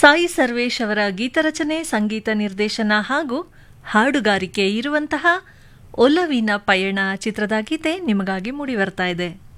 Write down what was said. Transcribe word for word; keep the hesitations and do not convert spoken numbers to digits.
ಸಾಯಿ ಸರ್ವೇಶ್ ಅವರ ಗೀತರಚನೆ, ಸಂಗೀತ ನಿರ್ದೇಶನ ಹಾಗೂ ಹಾಡುಗಾರಿಕೆ ಇರುವಂತಹ ಒಲವಿನ ಪಯಣ ಚಿತ್ರದ ಗೀತೆ ನಿಮಗಾಗಿ ಮೂಡಿಬರ್ತಾ ಇದೆ.